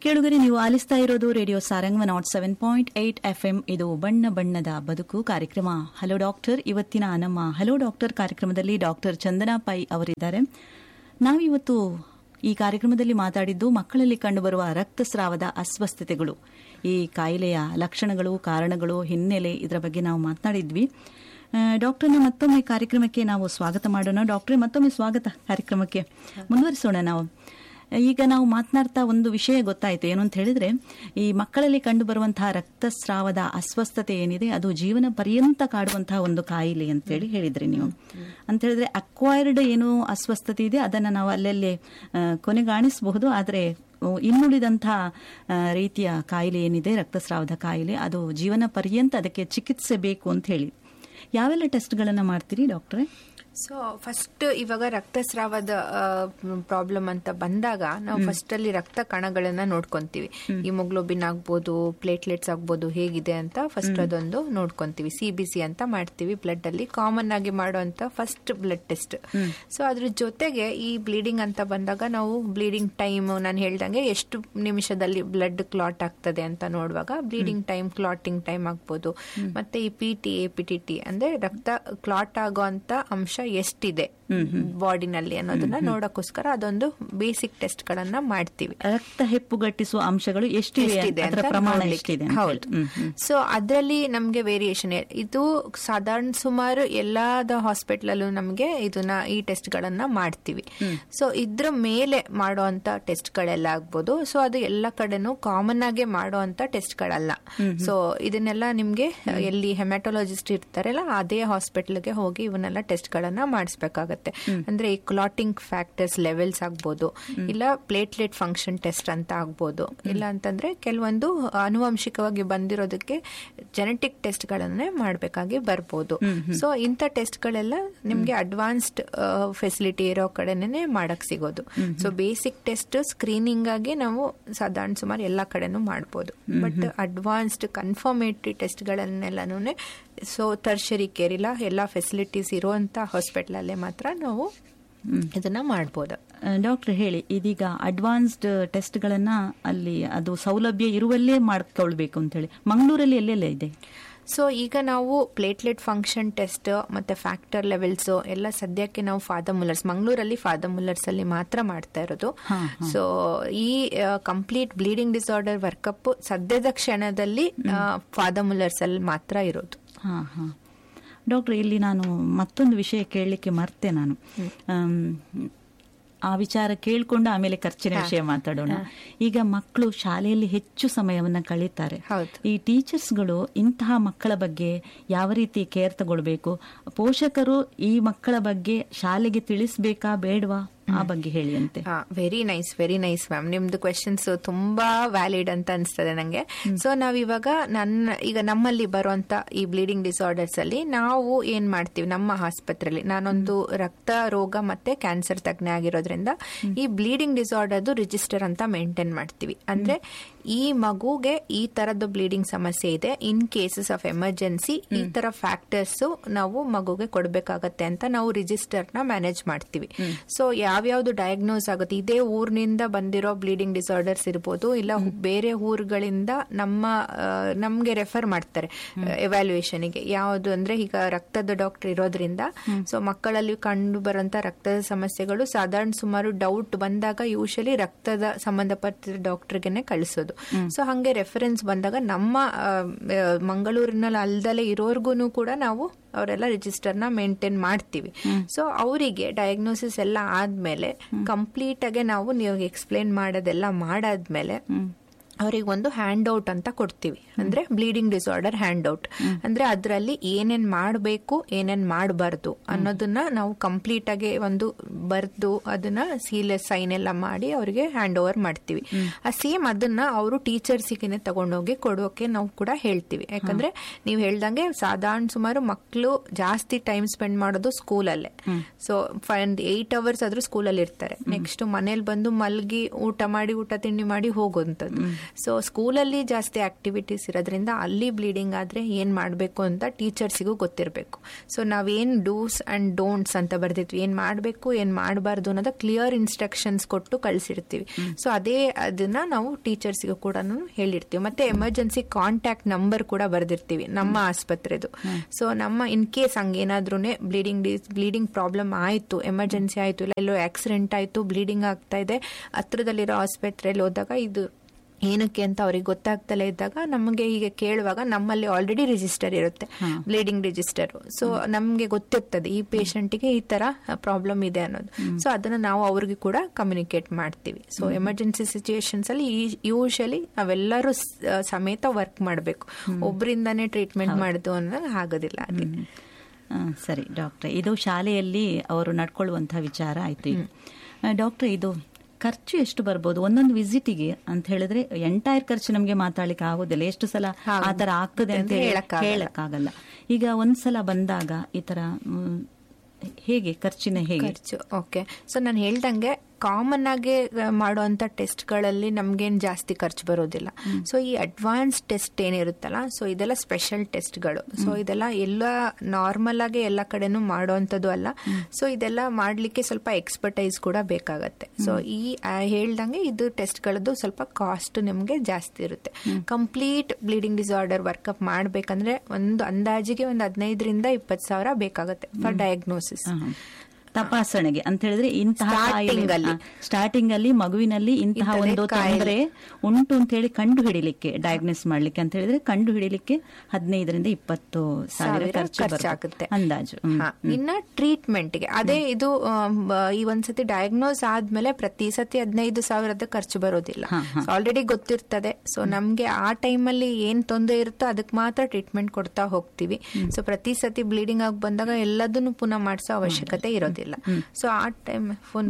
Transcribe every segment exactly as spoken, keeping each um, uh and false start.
ಕೇಳುಗರೆ, ನೀವು ಆಲಿಸ್ತಾ ಇರೋದು radio Saranga not seven point eight F M. ಇದು ಬಣ್ಣ ಬಣ್ಣದ ಬದುಕು ಕಾರ್ಯಕ್ರಮ. Hello doctor. ಇವತ್ತಿನ ನಮ್ಮ ಹಲೋ ಡಾಕ್ಟರ್ ಕಾರ್ಯಕ್ರಮದಲ್ಲಿ ಡಾಕ್ಟರ್ ಚಂದನಾ ಪೈ ಅವರಿದ್ದಾರೆ. ನಾವಿವತ್ತು ಈ ಕಾರ್ಯಕ್ರಮದಲ್ಲಿ ಮಾತಾಡಿದ್ದು ಮಕ್ಕಳಲ್ಲಿ ಕಂಡುಬರುವ ರಕ್ತಸ್ರಾವದ ಅಸ್ವಸ್ಥತೆಗಳು, ಈ ಕಾಯಿಲೆಯ ಲಕ್ಷಣಗಳು, ಕಾರಣಗಳು, ಹಿನ್ನೆಲೆ, ಇದರ ಬಗ್ಗೆ ನಾವು ಮಾತನಾಡಿದ್ವಿ. ಡಾಕ್ಟರ್ನ ಮತ್ತೊಮ್ಮೆ ಕಾರ್ಯಕ್ರಮಕ್ಕೆ ನಾವು ಸ್ವಾಗತ ಮಾಡೋಣ. ಡಾಕ್ಟ್ರೇ, ಮತ್ತೊಮ್ಮೆ ಸ್ವಾಗತ ಕಾರ್ಯಕ್ರಮಕ್ಕೆ. ಮುಂದುವರಿಸೋಣ. ನಾವು ಈಗ ನಾವು ಮಾತನಾಡ್ತಾ ಒಂದು ವಿಷಯ ಗೊತ್ತಾಯಿತು. ಏನು ಅಂತ ಹೇಳಿದ್ರೆ, ಈ ಮಕ್ಕಳಲ್ಲಿ ಕಂಡು ಬರುವಂತಹ ರಕ್ತಸ್ರಾವದ ಅಸ್ವಸ್ಥತೆ ಏನಿದೆ ಅದು ಜೀವನ ಪರ್ಯಂತ ಕಾಡುವಂತಹ ಒಂದು ಕಾಯಿಲೆ ಅಂತೇಳಿ ಹೇಳಿದ್ರಿ ನೀವು. ಅಂತ ಹೇಳಿದ್ರೆ ಅಕ್ವೈರ್ಡ್ ಏನು ಅಸ್ವಸ್ಥತೆ ಇದೆ ಅದನ್ನು ನಾವು ಅಲ್ಲಲ್ಲಿ ಕೊನೆಗಾಣಿಸಬಹುದು. ಆದರೆ ಇನ್ನುಳಿದಂತಹ ರೀತಿಯ ಕಾಯಿಲೆ ಏನಿದೆ, ರಕ್ತಸ್ರಾವದ ಕಾಯಿಲೆ, ಅದು ಜೀವನ ಪರ್ಯಂತ ಅದಕ್ಕೆ ಚಿಕಿತ್ಸೆ ಬೇಕು ಅಂತ ಹೇಳಿ. ಯಾವೆಲ್ಲ ಟೆಸ್ಟ್ಗಳನ್ನು ಮಾಡ್ತೀರಿ ಡಾಕ್ಟ್ರೇ? ಸೊ ಫಸ್ಟ್ ಇವಾಗ ರಕ್ತಸ್ರಾವದ ಪ್ರಾಬ್ಲಮ್ ಅಂತ ಬಂದಾಗ ನಾವು ಫಸ್ಟ್ ಅಲ್ಲಿ ರಕ್ತ ಕಣಗಳನ್ನ ನೋಡ್ಕೊಂತೀವಿ. ಹಿಮೋಗ್ಲೋಬಿನ್ ಆಗ್ಬೋದು, ಪ್ಲೇಟ್ಲೆಟ್ಸ್ ಆಗ್ಬೋದು, ಹೇಗಿದೆ ಅಂತ ಫಸ್ಟ್ ಅದೊಂದು ನೋಡ್ಕೊಂತೀವಿ. ಸಿ ಬಿ ಸಿ ಅಂತ ಮಾಡ್ತೀವಿ ಬ್ಲಡ್ ಅಲ್ಲಿ, ಕಾಮನ್ ಆಗಿ ಮಾಡುವಂತ ಫಸ್ಟ್ ಬ್ಲಡ್ ಟೆಸ್ಟ್. ಸೊ ಅದ್ರ ಜೊತೆಗೆ ಈ ಬ್ಲೀಡಿಂಗ್ ಅಂತ ಬಂದಾಗ ನಾವು ಬ್ಲೀಡಿಂಗ್ ಟೈಮ್, ನಾನು ಹೇಳ್ದಂಗೆ ಎಷ್ಟು ನಿಮಿಷದಲ್ಲಿ ಬ್ಲಡ್ ಕ್ಲಾಟ್ ಆಗ್ತದೆ ಅಂತ ನೋಡುವಾಗ ಬ್ಲೀಡಿಂಗ್ ಟೈಮ್, ಕ್ಲಾಟಿಂಗ್ ಟೈಮ್ ಆಗ್ಬೋದು. ಮತ್ತೆ ಈ P T A P T T ಅಂದ್ರೆ ರಕ್ತ ಕ್ಲಾಟ್ ಆಗೋ ಅಂತ ಅಂಶ ಎಷ್ಟಿದೆ ಬಾಡಿನಲ್ಲಿ ಅನ್ನೋದನ್ನ ನೋಡಕ್ಕೋಸ್ಕರ ಅದೊಂದು ಬೇಸಿಕ್ ಟೆಸ್ಟ್ ಗಳನ್ನ ಮಾಡ್ತೀವಿ. ರಕ್ತ ಹೆಪ್ಪುಗಟ್ಟಿಸುವ ಅಂಶಗಳು ಎಷ್ಟಿದೆ ಅಂತ ಪ್ರಮಾಣ ಎಷ್ಟಿದೆ. ಹೌದು. ಸೊ ಅದರಲ್ಲಿ ನಮ್ಗೆ ವೇರಿಯೇಷನ್ ಇದು ಸಾಧಾರಣ ಸುಮಾರು ಎಲ್ಲಾದ ಹಾಸ್ಪಿಟಲ್ ಅಲ್ಲೂ ನಮ್ಗೆ ಇದನ್ನ ಈ ಟೆಸ್ಟ್ ಗಳನ್ನ ಮಾಡ್ತೀವಿ. ಸೊ ಇದ್ರ ಮೇಲೆ ಮಾಡುವಂತ ಟೆಸ್ಟ್ ಗಳೆಲ್ಲ ಆಗ್ಬೋದು. ಸೊ ಅದು ಎಲ್ಲ ಕಡೆನೂ ಕಾಮನ್ ಆಗಿ ಮಾಡುವಂತ ಟೆಸ್ಟ್ ಗಳಲ್ಲ. ಸೊ ಇದನ್ನೆಲ್ಲ ನಿಮ್ಗೆ ಎಲ್ಲಿ ಹೆಮಟೋಲಜಿಸ್ಟ್ ಇರ್ತಾರಲ್ಲ ಅದೇ ಹಾಸ್ಪಿಟಲ್ಗೆ ಹೋಗಿ ಇವನ್ನೆಲ್ಲ ಟೆಸ್ಟ್ ಗಳನ್ನ ಮಾಡಿಸ್ಬೇಕಾಗತ್ತೆ. ಅಂದ್ರೆ ಈ ಕ್ಲಾಟಿಂಗ್ ಫ್ಯಾಕ್ಟರ್ಸ್ ಲೆವೆಲ್ಸ್ ಆಗ್ಬೋದು, ಇಲ್ಲ ಪ್ಲೇಟ್ಲೆಟ್ ಫಂಕ್ಷನ್ ಟೆಸ್ಟ್ ಅಂತ ಆಗ್ಬೋದು, ಇಲ್ಲ ಅಂತಂದ್ರೆ ಕೆಲವೊಂದು ಆನುವಂಶಿಕವಾಗಿ ಬಂದಿರೋದಕ್ಕೆ ಜೆನೆಟಿಕ್ ಟೆಸ್ಟ್ ಗಳನ್ನೇ ಮಾಡಬೇಕಾಗಿ ಬರ್ಬೋದು. ಸೊ ಇಂಥ ಟೆಸ್ಟ್ ಗಳೆಲ್ಲ ನಿಮ್ಗೆ ಅಡ್ವಾನ್ಸ್ಡ್ ಫೆಸಿಲಿಟಿ ಇರೋ ಕಡೆನೇ ಮಾಡಕ್ ಸಿಗೋದು. ಸೊ ಬೇಸಿಕ್ ಟೆಸ್ಟ್ ಸ್ಕ್ರೀನಿಂಗ್ ಆಗಿ ನಾವು ಸಾಧಾರಣ ಸುಮಾರು ಎಲ್ಲಾ ಕಡೆನೂ ಮಾಡ್ಬೋದು. But advanced confirmatory test ಗಳನ್ನೆಲ್ಲನೂ so tertiary care ಇಲ್ಲ ಎಲ್ಲಾ ಫೆಸಿಲಿಟೀಸ್ ಇರುವಂತ ಹಾಸ್ಪಿಟಲ್ ಅಲ್ಲೇ ಮಾತ್ರ ನಾವು ಇದನ್ನ ಮಾಡಬಹುದು. ಡಾಕ್ಟರ್ ಹೇಳಿ, ಇದೀಗ ಅಡ್ವಾನ್ಸ್ಡ್ ಟೆಸ್ಟ್ ಗಳನ್ನ ಅಲ್ಲಿ ಅದು ಸೌಲಭ್ಯ ಇರುವಲ್ಲೇ ಮಾಡ್ಕೊಳ್ಬೇಕು ಅಂತ ಹೇಳಿ ಮಂಗಳೂರಲ್ಲಿ ಎಲ್ಲೆಲ್ಲ ಇದೆ? ಸೊ ಈಗ ನಾವು ಪ್ಲೇಟ್ಲೆಟ್ ಫಂಕ್ಷನ್ ಟೆಸ್ಟ್ ಮತ್ತೆ ಫ್ಯಾಕ್ಟರ್ ಲೆವೆಲ್ಸ್ ಎಲ್ಲ ಸದ್ಯಕ್ಕೆ ನಾವು ಫಾದರ್ ಮುಲ್ಲರ್ಸ್, ಮಂಗಳೂರಲ್ಲಿ ಫಾದರ್ ಮುಲ್ಲರ್ಸ್ ಅಲ್ಲಿ ಮಾತ್ರ ಮಾಡ್ತಾ ಇರೋದು. ಸೊ ಈ ಕಂಪ್ಲೀಟ್ ಬ್ಲೀಡಿಂಗ್ ಡಿಸಾರ್ಡರ್ ವರ್ಕಪ್ ಸದ್ಯದ ಕ್ಷಣದಲ್ಲಿ ಫಾದರ್ ಮುಲ್ಲರ್ಸ್ ಅಲ್ಲಿ ಮಾತ್ರ ಇರೋದು. ಹಾ ಹಾ ಡಾಕ್ಟರ್, ಇಲ್ಲಿ ನಾನು ಮತ್ತೊಂದು ವಿಷಯ ಕೇಳಲಿಕ್ಕೆ ಮರ್ತೆ ನಾನು. ಆ ವಿಚಾರ ಕೇಳಿಕೊಂಡು ಆಮೇಲೆ ಖರ್ಚಿನ ವಿಷಯ ಮಾತಾಡೋಣ. ಈಗ ಮಕ್ಕಳು ಶಾಲೆಯಲ್ಲಿ ಹೆಚ್ಚು ಸಮಯವನ್ನು ಕಳೀತಾರೆ. ಈ ಟೀಚರ್ಸ್ಗಳು ಇಂತಹ ಮಕ್ಕಳ ಬಗ್ಗೆ ಯಾವ ರೀತಿ ಕೇರ್ ತಗೊಳ್ಬೇಕು, ಪೋಷಕರು ಈ ಮಕ್ಕಳ ಬಗ್ಗೆ ಶಾಲೆಗೆ ತಿಳಿಸಬೇಕಾ ಬೇಡವಾ, ಆ ಬಗ್ಗೆ ಹೇಳಿ ಅಂತೆ. Very nice very nice ma'am, ನಿಮ್ದು ಕ್ವೆಶನ್ಸ್ ತುಂಬಾ ವ್ಯಾಲಿಡ್ ಅಂತ ಅನಿಸ್ತದೆ ನಂಗೆ. ಸೊ ನಾವಿವಾಗ ನನ್ನ ಈಗ ನಮ್ಮಲ್ಲಿ ಬರುವಂತ ಈ ಬ್ಲೀಡಿಂಗ್ ಡಿಸಾರ್ಡರ್ಸ್ ಅಲ್ಲಿ ನಾವು ಏನ್ ಮಾಡ್ತೀವಿ, ನಮ್ಮ ಆಸ್ಪತ್ರೆಯಲ್ಲಿ ನಾನೊಂದು ರಕ್ತ ರೋಗ ಮತ್ತೆ ಕ್ಯಾನ್ಸರ್ ತಜ್ಞೆ ಆಗಿರೋದ್ರಿಂದ ಈ ಬ್ಲೀಡಿಂಗ್ ಡಿಸಾರ್ಡರ್ ರಿಜಿಸ್ಟರ್ ಅಂತ ಮೇಂಟೈನ್ ಮಾಡ್ತೀವಿ. ಅಂದ್ರೆ ಈ ಮಗುಗೆ ಈ ತರದ ಬ್ಲೀಡಿಂಗ್ ಸಮಸ್ಯೆ ಇದೆ, ಇನ್ ಕೇಸಸ್ ಆಫ್ ಎಮರ್ಜೆನ್ಸಿ ಈ ತರ ಫ್ಯಾಕ್ಟರ್ಸ್ ನಾವು ಮಗುಗೆ ಕೊಡಬೇಕಾಗತ್ತೆ ಅಂತ ನಾವು ರಿಜಿಸ್ಟರ್ ನ ಮ್ಯಾನೇಜ್ ಮಾಡ್ತೀವಿ. ಸೊ ಯಾವ್ಯಾವ್ದು ಡಯಾಗ್ನೋಸ್ ಆಗುತ್ತೆ, ಇದೇ ಊರಿನಿಂದ ಬಂದಿರೋ ಬ್ಲೀಡಿಂಗ್ ಡಿಸಾರ್ಡರ್ಸ್ ಇರ್ಬೋದು, ಇಲ್ಲ ಬೇರೆ ಊರುಗಳಿಂದ ನಮ್ಮ ನಮ್ಗೆ ರೆಫರ್ ಮಾಡ್ತಾರೆ ಎವ್ಯಾಲ್ಯೂಯೇಷನ್ ಗೆ. ಯಾವುದು ಅಂದ್ರೆ ಈಗ ರಕ್ತದ ಡಾಕ್ಟರ್ ಇರೋದ್ರಿಂದ ಸೊ ಮಕ್ಕಳಲ್ಲಿ ಕಂಡು ಬರುವಂತ ರಕ್ತದ ಸಮಸ್ಯೆಗಳು ಸಾಧಾರಣ ಸುಮಾರು ಡೌಟ್ ಬಂದಾಗ ಯೂಶಲಿ ರಕ್ತದ ಸಂಬಂಧಪಟ್ಟ ಡಾಕ್ಟರ್ಗೆನೆ ಕಳಿಸೋದು. ಸೊ ಹಂಗೆ ರೆಫರೆನ್ಸ್ ಬಂದಾಗ ನಮ್ಮ ಮಂಗಳೂರಿನಲ್ಲಿ ಅಲ್ದಲೇ ಇರೋರ್ಗು ಕೂಡ ನಾವು ಅವರೆಲ್ಲ ರಿಜಿಸ್ಟರ್ ನ ಮೇಂಟೈನ್ ಮಾಡ್ತೀವಿ. ಸೊ ಅವರಿಗೆ ಡಯಾಗ್ನೋಸಿಸ್ ಎಲ್ಲ ಆದ್ಮೇಲೆ ಕಂಪ್ಲೀಟ್ ಆಗಿ ನಾವು ನೀವು ಎಕ್ಸ್ಪ್ಲೇನ್ ಮಾಡೋದೆಲ್ಲ ಮಾಡಾದ್ಮೇಲೆ ಅವರಿಗೆ ಒಂದು ಹ್ಯಾಂಡ್ ಔಟ್ ಅಂತ ಕೊಡ್ತೀವಿ. ಅಂದ್ರೆ ಬ್ಲೀಡಿಂಗ್ ಡಿಸಾರ್ಡರ್ ಹ್ಯಾಂಡ್ ಔಟ್ ಅಂದ್ರೆ ಅದರಲ್ಲಿ ಏನೇನ್ ಮಾಡಬೇಕು ಏನೇನ್ ಮಾಡಬಾರ್ದು ಅನ್ನೋದನ್ನ ನಾವು ಕಂಪ್ಲೀಟ್ ಆಗಿ ಒಂದು ಬರ್ದು ಅದನ್ನ ಸೀಲ್ ಸೈನ್ ಎಲ್ಲ ಮಾಡಿ ಅವರಿಗೆ ಹ್ಯಾಂಡ್ ಓವರ್ ಮಾಡ್ತೀವಿ. ಆ ಸೇಮ್ ಅದನ್ನ ಅವರು ಟೀಚರ್ಸಿಗೆ ತಗೊಂಡೋಗಿ ಕೊಡೋಕೆ ನಾವು ಕೂಡ ಹೇಳ್ತೀವಿ. ಯಾಕಂದ್ರೆ ನೀವು ಹೇಳ್ದಂಗೆ ಸಾಧಾರಣ ಸುಮಾರು ಮಕ್ಕಳು ಜಾಸ್ತಿ ಟೈಮ್ ಸ್ಪೆಂಡ್ ಮಾಡೋದು ಸ್ಕೂಲಲ್ಲೇ. ಸೊ ಫೈವ್ ಏಟ್ ಅವರ್ಸ್ ಆದ್ರೂ ಸ್ಕೂಲಲ್ಲಿ ಇರ್ತಾರೆ. ನೆಕ್ಸ್ಟ್ ಮನೇಲಿ ಬಂದು ಮಲ್ಗಿ ಊಟ ಮಾಡಿ ಊಟ ತಿಂಡಿ ಮಾಡಿ ಹೋಗುವಂಥದ್ದು. ಸೊ ಸ್ಕೂಲಲ್ಲಿ ಜಾಸ್ತಿ ಆಕ್ಟಿವಿಟೀಸ್ ಇರೋದ್ರಿಂದ ಅಲ್ಲಿ ಬ್ಲೀಡಿಂಗ್ ಆದ್ರೆ ಏನ್ ಮಾಡಬೇಕು ಅಂತ ಟೀಚರ್ಸಿಗೂ ಗೊತ್ತಿರಬೇಕು. ಸೊ ನಾವೇನ್ ಡೂಸ್ ಅಂಡ್ ಡೋಂಟ್ಸ್ ಅಂತ ಬರ್ದಿರ್ತೀವಿ, ಏನ್ ಮಾಡಬೇಕು ಏನ್ ಮಾಡಬಾರ್ದು ಅನ್ನೋದ ಕ್ಲಿಯರ್ ಇನ್ಸ್ಟ್ರಕ್ಷನ್ಸ್ ಕೊಟ್ಟು ಕಳಿಸಿರ್ತೀವಿ. ಸೊ ಅದೇ ಅದನ್ನ ನಾವು ಟೀಚರ್ಸ್ಗೂ ಕೂಡ ಹೇಳಿರ್ತೀವಿ. ಮತ್ತೆ ಎಮರ್ಜೆನ್ಸಿ ಕಾಂಟ್ಯಾಕ್ಟ್ ನಂಬರ್ ಕೂಡ ಬರ್ದಿರ್ತೀವಿ ನಮ್ಮ ಆಸ್ಪತ್ರೆದು. ಸೊ ನಮ್ಮ in case ಹಂಗೇನಾದ್ರೂ bleeding bleeding problem ಆಯ್ತು, ಎಮರ್ಜೆನ್ಸಿ ಆಯ್ತು, ಇಲ್ಲ ಎಲ್ಲೋ ಆಕ್ಸಿಡೆಂಟ್ ಆಯ್ತು, ಬ್ಲೀಡಿಂಗ್ ಆಗ್ತಾ ಇದೆ, ಹತ್ರದಲ್ಲಿರೋ ಆಸ್ಪತ್ರೆಯಲ್ಲಿ ಹೋದಾಗ ಇದು ಏನಕ್ಕೆ ಅಂತ ಅವ್ರಿಗೆ ಗೊತ್ತಾಗ್ತಲೇ ಇದ್ದಾಗ ನಮಗೆ ಹೀಗೆ ಕೇಳುವಾಗ ನಮ್ಮಲ್ಲಿ ಆಲ್ರೆಡಿ ರಿಜಿಸ್ಟರ್ ಇರುತ್ತೆ, ಬ್ಲೀಡಿಂಗ್ ರಿಜಿಸ್ಟರ್. ಸೊ ನಮ್ಗೆ ಗೊತ್ತಿರ್ತದೆ ಈ ಪೇಷಂಟ್ಗೆ ಈ ತರ ಪ್ರಾಬ್ಲಮ್ ಇದೆ ಅನ್ನೋದು. ಸೊ ಅದನ್ನ ನಾವು ಅವ್ರಿಗೆ ಕೂಡ ಕಮ್ಯುನಿಕೇಟ್ ಮಾಡ್ತೀವಿ. ಸೊ ಎಮರ್ಜೆನ್ಸಿ ಸಿಚುಯೇಷನ್ಸ್ ಅಲ್ಲಿ ಯೂಶಲಿ ನಾವೆಲ್ಲರೂ ಸಮೇತ ವರ್ಕ್ ಮಾಡಬೇಕು, ಒಬ್ಬರಿಂದಾನೇ ಟ್ರೀಟ್ಮೆಂಟ್ ಮಾಡುದು ಅನ್ನೋದು ಆಗೋದಿಲ್ಲ. ಅದೇ ಸರಿ ಡಾಕ್ಟ್ರೆ, ಇದು ಶಾಲೆಯಲ್ಲಿ ಅವರು ನಡ್ಕೊಳ್ಳುವಂತಹ ವಿಚಾರ ಆಯ್ತು. ಡಾಕ್ಟ್ರೆ, ಇದು ಖರ್ಚು ಎಷ್ಟು ಬರ್ಬೋದು ಒಂದೊಂದು ವಿಸಿಟಿಗೆ ಅಂತ ಹೇಳಿದ್ರೆ? ಎಂಟೈರ್ ಖರ್ಚು ನಮ್ಗೆ ಮಾತಾಡ್ಲಿಕ್ಕೆ ಆಗೋದಿಲ್ಲ, ಎಷ್ಟು ಸಲ ಆತರ ಆಗ್ತದೆ ಅಂತ ಹೇಳಕ್ಕಾಗಲ್ಲ. ಈಗ ಒಂದ್ಸಲ ಬಂದಾಗ ಈ ತರ ಹೇಗೆ ಖರ್ಚಿನ ಹೇಗೆ ಖರ್ಚು? ಓಕೆ, ಸೊ ನಾನು ಹೇಳ್ದಂಗೆ ಕಾಮನ್ ಆಗಿ ಮಾಡುವಂತ ಟೆಸ್ಟ್ಗಳಲ್ಲಿ ನಮ್ಗೇನು ಜಾಸ್ತಿ ಖರ್ಚು ಬರೋದಿಲ್ಲ. ಸೊ ಈ ಅಡ್ವಾನ್ಸ್ ಟೆಸ್ಟ್ ಏನಿರುತ್ತಲ್ಲ, ಸೊ ಇದೆಲ್ಲ ಸ್ಪೆಷಲ್ ಟೆಸ್ಟ್ಗಳು. ಸೊ ಇದೆಲ್ಲ ಎಲ್ಲ ನಾರ್ಮಲ್ ಆಗಿ ಎಲ್ಲ ಕಡೆನೂ ಮಾಡುವಂಥದ್ದು ಅಲ್ಲ. ಸೊ ಇದೆಲ್ಲ ಮಾಡ್ಲಿಕ್ಕೆ ಸ್ವಲ್ಪ ಎಕ್ಸ್ಪರ್ಟೈಸ್ ಕೂಡ ಬೇಕಾಗತ್ತೆ. ಸೊ ಈ ಹೇಳ್ದಂಗೆ ಇದು ಟೆಸ್ಟ್ಗಳದ್ದು ಸ್ವಲ್ಪ ಕಾಸ್ಟ್ ನಿಮ್ಗೆ ಜಾಸ್ತಿ ಇರುತ್ತೆ. ಕಂಪ್ಲೀಟ್ ಬ್ಲೀಡಿಂಗ್ ಡಿಸಾರ್ಡರ್ ವರ್ಕಪ್ ಮಾಡ್ಬೇಕಂದ್ರೆ ಒಂದು ಅಂದಾಜಿಗೆ ಒಂದು ಹದಿನೈದರಿಂದ ಇಪ್ಪತ್ತು ಸಾವಿರ ಬೇಕಾಗತ್ತೆ ಫಾರ್ ಡಯಾಗ್ನೋಸಿಸ್, ತಪಾಸಣೆಗೆ ಅಂತ ಹೇಳಿದ್ರೆ. ಇಂತಹ ಸ್ಟಾರ್ಟಿಂಗ್ ಅಲ್ಲಿ ಮಗುವಿನಲ್ಲಿ ಇಂತಹ ಒಂದು ತೊಂದರೆ ಉಂಟು ಅಂತ ಹೇಳಿ ಕಂಡು ಹಿಡಿಲಿಕ್ಕೆ, ಡಯಾಗ್ನೋಸ್ ಮಾಡ್ಲಿಕ್ಕೆ ಅಂತ ಹೇಳಿದ್ರೆ ಕಂಡು ಹಿಡಿಲಿಕ್ಕೆ ಹದಿನೈದರಿಂದ ಇಪ್ಪತ್ತು ಸಾವಿರ ಖರ್ಚಾಗುತ್ತೆ ಅಂದಾಜು. ಇನ್ನ ಟ್ರೀಟ್ಮೆಂಟ್ಗೆ ಅದೇ ಇದು ಈ ಒಂದ್ಸತಿ ಡಯಾಗ್ನೋಸ್ ಆದ್ಮೇಲೆ ಪ್ರತಿ ಸತಿ ಹದಿನೈದು ಸಾವಿರದ ಖರ್ಚು ಬರೋದಿಲ್ಲ, ಆಲ್ರೆಡಿ ಗೊತ್ತಿರ್ತದೆ. ಸೊ ನಮ್ಗೆ ಆ ಟೈಮಲ್ಲಿ ಏನ್ ತೊಂದರೆ ಇರುತ್ತೋ ಅದಕ್ಕೆ ಮಾತ್ರ ಟ್ರೀಟ್ಮೆಂಟ್ ಕೊಡ್ತಾ ಹೋಗ್ತೀವಿ. ಸೊ ಪ್ರತಿ ಸತಿ ಬ್ಲೀಡಿಂಗ್ ಆಗಿ ಬಂದಾಗ ಎಲ್ಲದನ್ನು ಪುನಃ ಮಾಡಿಸೋ ಅವಶ್ಯಕತೆ ಇರೋದಿಲ್ಲ. ಸೊ ಆ ಟೈಮ್ ಫೋನ್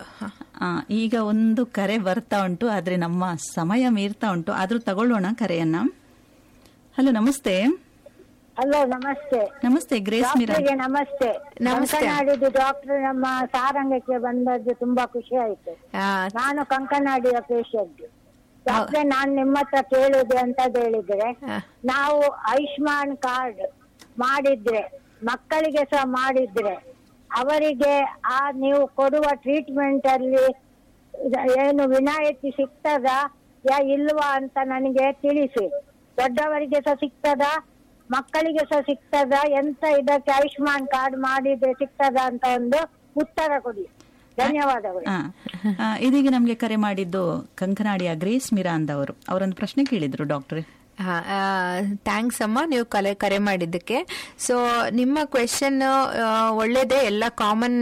ಈಗ ಒಂದು ಕರೆ ಬರ್ತಾ ಉಂಟು, ಆದ್ರೆ ನಮ್ಮ ಸಮಯ ಮೀರ್ತಾ ಉಂಟು, ಆದ್ರೂ ತಗೊಳ್ಳೋಣ ಕರೆಯನ್ನ. ಹಲೋ, ನಮಸ್ತೆ. ಹಲೋ, ನಮಸ್ತೆ. ನಮಸ್ತೆ ಗ್ರೇಸ್ ಮೀರಾ. ನಮಸ್ತೆ. ನಮಸ್ತೆ. ಡಾಕ್ಟರ್ ನಮ್ಮ ಸಾರಂಗಕ್ಕೆ ಬಂದದ್ದು ತುಂಬಾ ಖುಷಿ ಆಯ್ತು. ನಾನು ಕಂಕನಾಡಿಯ ಪೇಷಂಟ್. ಡಾಕ್ಟ್ರೆ, ನಾನ್ ನಿಮ್ಮ ಹತ್ರ ಕೇಳುದು ಅಂತ ಹೇಳಿದ್ರೆ, ನಾವು ಆಯುಷ್ಮಾನ್ ಕಾರ್ಡ್ ಮಾಡಿದ್ರೆ ಮಕ್ಕಳಿಗೆ ಸಹ ಮಾಡಿದ್ರೆ ಅವರಿಗೆ ಆ ನೀವು ಕೊಡುವ ಟ್ರೀಟ್ಮೆಂಟ್ ಅಲ್ಲಿ ಏನು ವಿನಾಯಿತಿ ಸಿಗ್ತದಾ ಯಾ ಇಲ್ವಾ ಅಂತ ನನಗೆ ತಿಳಿಸಿ. ದೊಡ್ಡವರಿಗೆ ಸಹ ಸಿಗ್ತದಾ, ಮಕ್ಕಳಿಗೆ ಸಹ ಸಿಗ್ತದಾ, ಎಂತ ಇದಕ್ಕೆ ಆಯುಷ್ಮಾನ್ ಕಾರ್ಡ್ ಮಾಡಿದ್ರೆ ಸಿಗ್ತದಾ ಅಂತ ಒಂದು ಉತ್ತರ ಕೊಡಿ. ಧನ್ಯವಾದಗಳು. ಇದೀಗ ನಮ್ಗೆ ಕರೆ ಮಾಡಿದ್ದು ಕಂಕನಾಡಿಯ ಗ್ರೇಸ್ ಮೀರಾ ಅಂದವರು. ಅವರೊಂದು ಪ್ರಶ್ನೆ ಕೇಳಿದ್ರು ಡಾಕ್ಟ್ರೆ. ಥ್ಯಾಂಕ್ಸ್ ಅಮ್ಮ, ನೀವು ಕಲೆ ಕರೆ ಮಾಡಿದ್ದಕ್ಕೆ. ಸೊ ನಿಮ್ಮ ಕ್ವೆಶನ್ ಒಳ್ಳೇದೇ, ಎಲ್ಲ ಕಾಮನ್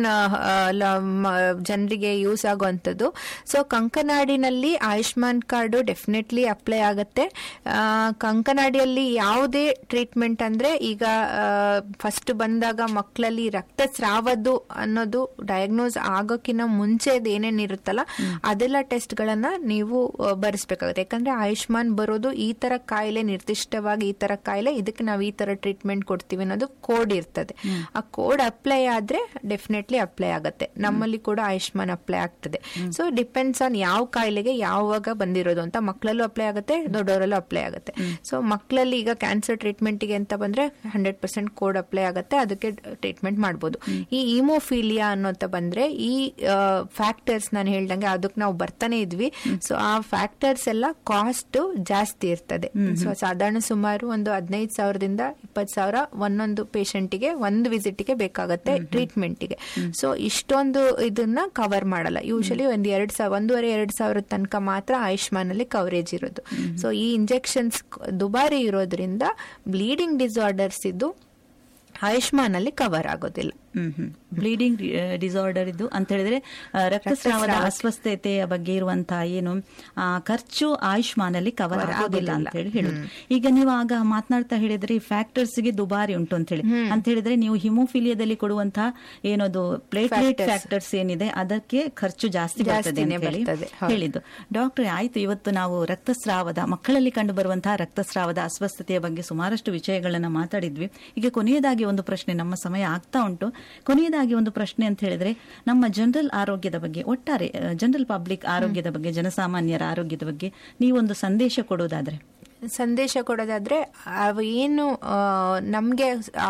ಜನರಿಗೆ ಯೂಸ್ ಆಗುವಂಥದ್ದು. So ಕಂಕನಾಡಿನಲ್ಲಿ Ayushman card definitely apply ಆಗುತ್ತೆ. ಕಂಕನಾಡಿಯಲ್ಲಿ ಯಾವುದೇ ಟ್ರೀಟ್ಮೆಂಟ್ ಅಂದ್ರೆ ಈಗ ಫಸ್ಟ್ ಬಂದಾಗ ಮಕ್ಕಳಲ್ಲಿ ರಕ್ತಸ್ರಾವದ್ದು ಅನ್ನೋದು ಡಯಾಗ್ನೋಸ್ ಆಗೋಕ್ಕಿಂತ ಮುಂಚೆದು ಏನೇನಿರುತ್ತಲ್ಲ ಅದೆಲ್ಲ ಟೆಸ್ಟ್ಗಳನ್ನ ನೀವು ಬರೆಸ್ಬೇಕಾಗುತ್ತೆ. ಯಾಕಂದ್ರೆ ಆಯುಷ್ಮಾನ್ ಬರೋದು ಈ ತರ ಕಾಯಿಲೆ, ನಿರ್ದಿಷ್ಟವಾಗಿ ಈ ತರ ಕಾಯಿಲೆ, ಇದಕ್ಕೆ ನಾವು ಈ ತರ ಟ್ರೀಟ್ಮೆಂಟ್ ಕೊಡ್ತೀವಿ ಅನ್ನೋದು ಕೋಡ್ ಇರ್ತದೆ. ಆ ಕೋಡ್ ಅಪ್ಲೈ ಆದ್ರೆ ಡೆಫಿನೆಟ್ಲಿ ಅಪ್ಲೈ ಆಗತ್ತೆ. ನಮ್ಮಲ್ಲಿ ಕೂಡ ಆಯುಷ್ಮಾನ್ ಅಪ್ಲೈ ಆಗ್ತದೆ. ಸೊ ಡಿಪೆಂಡ್ಸ್ ಆನ್ ಯಾವ ಕಾಯಿಲೆಗೆ ಯಾವಾಗ ಬಂದಿರೋದು ಅಂತ. ಮಕ್ಕಳಲ್ಲೂ ಅಪ್ಲೈ ಆಗುತ್ತೆ, ದೊಡ್ಡವರಲ್ಲೂ ಅಪ್ಲೈ ಆಗುತ್ತೆ. ಸೊ ಮಕ್ಕಳಲ್ಲಿ ಈಗ ಕ್ಯಾನ್ಸರ್ ಟ್ರೀಟ್ಮೆಂಟ್ಗೆ ಅಂತ ಬಂದ್ರೆ ಹಂಡ್ರೆಡ್ ಪರ್ಸೆಂಟ್ ಕೋಡ್ ಅಪ್ಲೈ ಆಗುತ್ತೆ, ಅದಕ್ಕೆ ಟ್ರೀಟ್ಮೆಂಟ್ ಮಾಡಬಹುದು. ಈ ಹಿಮೋಫೀಲಿಯಾ ಅನ್ನೋಂತ ಬಂದ್ರೆ ಈ ಫ್ಯಾಕ್ಟರ್ಸ್ ನಾನು ಹೇಳ್ದಂಗೆ ಅದಕ್ಕೆ ನಾವು ಬರ್ತಾನೆ ಇದ್ವಿ. ಸೊ ಆ ಫ್ಯಾಕ್ಟರ್ಸ್ ಎಲ್ಲ ಕಾಸ್ಟ್ ಜಾಸ್ತಿ ಇರ್ತದೆ. ಸೊ ಸಾಧಾರಣ ಸುಮಾರು ಒಂದು ಹದಿನೈದು ಸಾವಿರದಿಂದ ಇಪ್ಪತ್ತು ಸಾವಿರ ಒಂದೊಂದು ಪೇಷಂಟಿಗೆ ಒಂದು ವಿಸಿಟ್ಗೆ ಬೇಕಾಗತ್ತೆ ಟ್ರೀಟ್ಮೆಂಟ್ಗೆ. ಸೊ ಇಷ್ಟೊಂದು ಇದನ್ನ ಕವರ್ ಮಾಡಲ್ಲ. ಯೂಶಲಿ ಒಂದ್ ಎರಡ್ ಸಾವಿರ ಒಂದೂವರೆ ಎರಡ್ ಸಾವಿರ ತನಕ ಮಾತ್ರ ಆಯುಷ್ಮಾನ್ ಅಲ್ಲಿ ಕವರೇಜ್ ಇರೋದು. ಸೊ ಈ ಇಂಜೆಕ್ಷನ್ಸ್ ದುಬಾರಿ ಇರೋದ್ರಿಂದ ಬ್ಲೀಡಿಂಗ್ ಡಿಸಾರ್ಡರ್ಸ್ ಇದು ಆಯುಷ್ಮಾನ್ ಅಲ್ಲಿ ಕವರ್ ಆಗೋದಿಲ್ಲ. ಬ್ಲೀಡಿಂಗ್ ಡಿಸಾರ್ಡರ್ ಇದು ಅಂತ ಹೇಳಿದ್ರೆ ರಕ್ತಸ್ರಾವದ ಅಸ್ವಸ್ಥತೆಯ ಬಗ್ಗೆ ಇರುವಂತಹ ಏನು ಖರ್ಚು ಆಯುಷ್ಮಾನ್ ಅಲ್ಲಿ ಕವರ್ ಆಗೋದಿಲ್ಲ ಅಂತ ಹೇಳಿ ಹೇಳುದು. ಈಗ ನೀವು ಆಗ ಮಾತನಾಡ್ತಾ ಹೇಳಿದ್ರೆ ಫ್ಯಾಕ್ಟರ್ಸ್ ಗೆ ದುಬಾರಿ ಉಂಟು ಅಂತ ಹೇಳಿ ಅಂತ ಹೇಳಿದ್ರೆ ನೀವು ಹಿಮೋಫಿಲಿಯಾದಲ್ಲಿ ಕೊಡುವಂತಹ ಏನದು ಪ್ಲೇಟ್ಲೆಟ್ ಫ್ಯಾಕ್ಟರ್ಸ್ ಏನಿದೆ ಅದಕ್ಕೆ ಖರ್ಚು ಜಾಸ್ತಿ ಬರ್ತದೆ ಅಂತ ಹೇಳಿ ಹೇಳಿದ್ದು. ಡಾಕ್ಟರ್, ಆಯ್ತು, ಇವತ್ತು ನಾವು ರಕ್ತಸ್ರಾವದ ಮಕ್ಕಳಲ್ಲಿ ಕಂಡು ಬರುವಂತಹ ರಕ್ತಸ್ರಾವದ ಅಸ್ವಸ್ಥತೆಯ ಬಗ್ಗೆ ಸುಮಾರಷ್ಟು ವಿಷಯಗಳನ್ನ ಮಾತಾಡಿದ್ವಿ. ಈಗ ಕೊನೆಯದಾಗಿ ಒಂದು ಪ್ರಶ್ನೆ, ನಮ್ಮ ಸಮಯ ಆಗ್ತಾ ಉಂಟು. ಕೊನೆಯದಾಗಿ ಕೊನೆಯದಾಗಿ ಒಂದು ಪ್ರಶ್ನೆ ಅಂತ ಹೇಳಿದ್ರೆ, ನಮ್ಮ ಜನರಲ್ ಆರೋಗ್ಯದ ಬಗ್ಗೆ, ಒಟ್ಟಾರೆ ಜನರಲ್ ಪಬ್ಲಿಕ್ ಆರೋಗ್ಯದ ಬಗ್ಗೆ, ಜನಸಾಮಾನ್ಯರ ಆರೋಗ್ಯದ ಬಗ್ಗೆ ನೀವೊಂದು ಸಂದೇಶ ಕೊಡೋದಾದ್ರೆ? ಸಂದೇಶ ಕೊಡೋದಾದ್ರೆ, ಅವು ಏನು ನಮಗೆ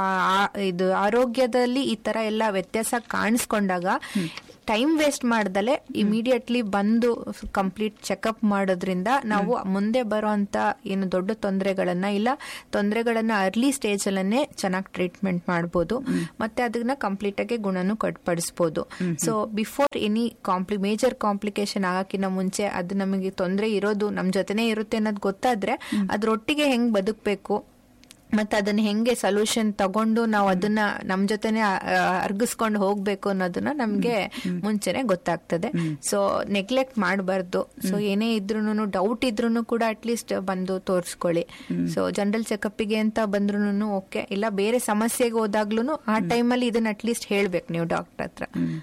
ಇದು ಆರೋಗ್ಯದಲ್ಲಿ ಈ ತರ ಎಲ್ಲ ವ್ಯತ್ಯಾಸ ಕಾಣಿಸ್ಕೊಂಡಾಗ ಟೈಮ್ ವೇಸ್ಟ್ ಮಾಡ್ದಲೆ ಇಮಿಡಿಯೇಟ್ಲಿ ಬಂದು ಕಂಪ್ಲೀಟ್ ಚೆಕಪ್ ಮಾಡೋದ್ರಿಂದ ನಾವು ಮುಂದೆ ಬರೋಂತ ಏನು ದೊಡ್ಡ ತೊಂದರೆಗಳನ್ನ ಇಲ್ಲ ತೊಂದರೆಗಳನ್ನ ಅರ್ಲಿ ಸ್ಟೇಜ್ ಅಲ್ಲೇ ಚೆನ್ನಾಗಿ ಟ್ರೀಟ್ಮೆಂಟ್ ಮಾಡಬಹುದು, ಮತ್ತೆ ಅದನ್ನ ಕಂಪ್ಲೀಟ್ ಆಗಿ ಗುಣನು ಕಟ್ಪಡಿಸಬಹುದು. So before any ಕಾಂಪ್ಲಿ major complication ಆಗಕ್ಕಿಂತ ಮುಂಚೆ ಅದು ನಮಗೆ ತೊಂದರೆ ಇರೋದು ನಮ್ ಜೊತೆನೆ ಇರುತ್ತೆ ಅನ್ನೋದು ಗೊತ್ತಾದ್ರೆ ಅದ್ರೊಟ್ಟಿಗೆ ಹೆಂಗ್ ಬದುಕಬೇಕು ಮತ್ತೆ ಅದನ್ನ ಹೆಂಗೆ ಸೊಲ್ಯೂಷನ್ ತಗೊಂಡು ನಾವು ಅದನ್ನ ನಮ್ ಜೊತೆನೆ ಅರ್ಗಿಸ್ಕೊಂಡು ಹೋಗ್ಬೇಕು ಅನ್ನೋದನ್ನ ನಮ್ಗೆ ಮುಂಚೆನೆ ಗೊತ್ತಾಗ್ತದೆ. ಸೊ ನೆಗ್ಲೆಕ್ಟ್ ಮಾಡಬಾರ್ದು. ಸೊ ಏನೇ ಇದ್ರೂನು ಡೌಟ್ ಇದ್ರೂನು ಕೂಡ ಅಟ್ಲೀಸ್ಟ್ ಬಂದು ತೋರಿಸ್ಕೊಳ್ಳಿ. ಸೊ ಜನರಲ್ ಚೆಕಪ್ಗೆ ಅಂತ ಬಂದ್ರೂನು ಓಕೆ, ಇಲ್ಲ ಬೇರೆ ಸಮಸ್ಯೆಗೆ ಹೋದಾಗ್ಲೂ ಆ ಟೈಮಲ್ಲಿ ಇದನ್ನ ಅಟ್ಲೀಸ್ಟ್ ಹೇಳ್ಬೇಕು ನೀವು ಡಾಕ್ಟರ್ ಹತ್ರ.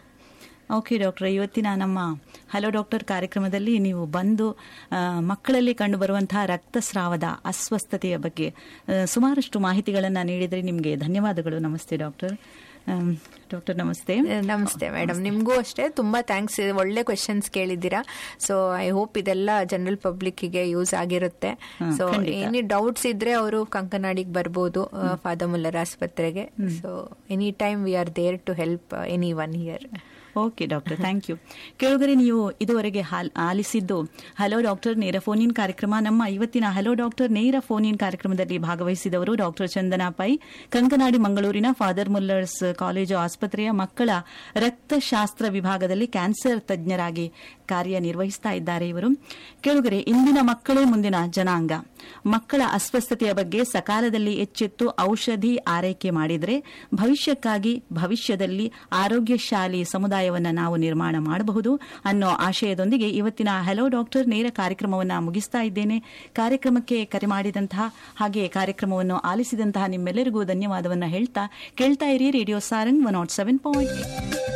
ಓಕೆ ಡಾಕ್ಟರ್, ಇವತ್ತಿನ ನಮ್ಮ ಹಲೋ ಡಾಕ್ಟರ್ ಕಾರ್ಯಕ್ರಮದಲ್ಲಿ ನೀವು ಬಂದು ಮಕ್ಕಳಲ್ಲಿ ಕಂಡುಬರುವಂತಹ ರಕ್ತಸ್ರಾವದ ಅಸ್ವಸ್ಥತೆಯ ಬಗ್ಗೆ ಸುಮಾರಷ್ಟು ಮಾಹಿತಿಗಳನ್ನು ನೀಡಿದರೆ ನಿಮಗೆ ಧನ್ಯವಾದಗಳು. ನಮಸ್ತೆ ಡಾಕ್ಟರ್. ಡಾಕ್ಟರ್ ನಮಸ್ತೆ. ನಮಸ್ತೆ ಮೇಡಮ್, ನಿಮಗೂ ಅಷ್ಟೇ ತುಂಬಾ ಥ್ಯಾಂಕ್ಸ್. ಒಳ್ಳೆ ಕ್ವೆಶನ್ಸ್ ಕೇಳಿದ್ದೀರಾ. ಸೊ ಐ ಹೋಪ್ ಇದೆಲ್ಲ ಜನರಲ್ ಪಬ್ಲಿಕ್ಗೆ ಯೂಸ್ ಆಗಿರುತ್ತೆ. ಸೊ ಎನಿ ಡೌಟ್ಸ್ ಇದ್ರೆ ಅವರು ಕಂಕನಾಡಿಗೆ ಬರ್ಬೋದು, ಫಾದರ್ ಮುಲ್ಲರ್ ಆಸ್ಪತ್ರೆಗೆ. So any time we are there to help any one here. Okay doctor, thank you. ಕೇಳುಗರೆ, ನೀವು ಇದುವರೆಗೆ ಆಲಿಸಿದ್ದು ಹಲೋ ಡಾಕ್ಟರ್ ನೇರ ಫೋನ್ ಇನ್ ಕಾರ್ಯಕ್ರಮ. ನಮ್ಮ ಇವತ್ತಿನ ಹಲೋ ಡಾಕ್ಟರ್ ನೇರ ಫೋನ್ ಇನ್ ಕಾರ್ಯಕ್ರಮದಲ್ಲಿ ಭಾಗವಹಿಸಿದವರು ಡಾಕ್ಟರ್ ಚಂದನಾ ಪೈ, ಕಂಕನಾಡಿ ಮಂಗಳೂರಿನ ಫಾದರ್ ಮುಲ್ಲರ್ಸ್ ಕಾಲೇಜು ಆಸ್ಪತ್ರೆಯ ಮಕ್ಕಳ ರಕ್ತಶಾಸ್ತ್ರ ವಿಭಾಗದಲ್ಲಿ ಕ್ಯಾನ್ಸರ್ ತಜ್ಞರಾಗಿ ಕಾರ್ಯನಿರ್ವಹಿಸ್ತಾ ಇದ್ದಾರೆ ಇವರು. ಕೇಳುಗರೆ, ಇಂದಿನ ಮಕ್ಕಳೇ ಮುಂದಿನ ಜನಾಂಗ. ಮಕ್ಕಳ ಅಸ್ವಸ್ಥತೆಯ ಬಗ್ಗೆ ಸಕಾಲದಲ್ಲಿ ಎಚ್ಚೆತ್ತು ಔಷಧಿ ಆರೈಕೆ ಮಾಡಿದರೆ ಭವಿಷ್ಯಕ್ಕಾಗಿ ಭವಿಷ್ಯದಲ್ಲಿ ಆರೋಗ್ಯಶಾಲಿ ಸಮುದಾಯವನ್ನು ನಾವು ನಿರ್ಮಾಣ ಮಾಡಬಹುದು ಅನ್ನೋ ಆಶಯದೊಂದಿಗೆ ಇವತ್ತಿನ ಹಲೋ ಡಾಕ್ಟರ್ ನೇರ ಕಾರ್ಯಕ್ರಮವನ್ನು ಮುಗಿಸ್ತಾ ಇದ್ದೇನೆ. ಕಾರ್ಯಕ್ರಮಕ್ಕೆ ಕರೆ ಮಾಡಿದಂತಹ ಹಾಗೆ ಕಾರ್ಯಕ್ರಮವನ್ನು ಆಲಿಸಿದಂತಹ ನಿಮ್ಮೆಲ್ಲರಿಗೂ ಧನ್ಯವಾದವನ್ನು ಹೇಳ್ತಾ ಕೇಳ್ತಾ ಇರಿ radio Sarang one not seven point